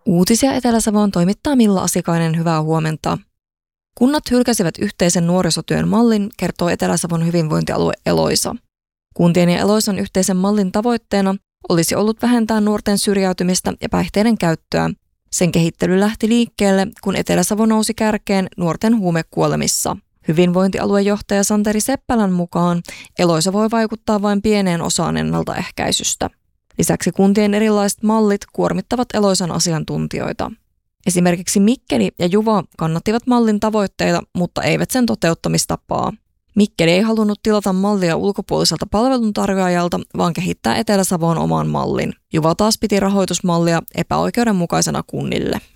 Uutisia Etelä-Savoon toimittaa Milla Asikainen, hyvää huomenta. Kunnat hylkäsivät yhteisen nuorisotyön mallin, kertoo Etelä-Savon hyvinvointialue Eloisa. Kuntien ja Eloisan yhteisen mallin tavoitteena olisi ollut vähentää nuorten syrjäytymistä ja päihteiden käyttöä. Sen kehittely lähti liikkeelle, kun Etelä-Savo nousi kärkeen nuorten huumekuolemissa. Hyvinvointialuejohtaja Santeri Seppälän mukaan Eloisa voi vaikuttaa vain pieneen osaan ennaltaehkäisystä. Lisäksi kuntien erilaiset mallit kuormittavat Eloisan asiantuntijoita. Esimerkiksi Mikkeli ja Juva kannattivat mallin tavoitteita, mutta eivät sen toteuttamistapaa. Mikkeli ei halunnut tilata mallia ulkopuoliselta palveluntarjoajalta, vaan kehittää Etelä-Savoon oman mallin. Juva taas piti rahoitusmallia epäoikeudenmukaisena kunnille.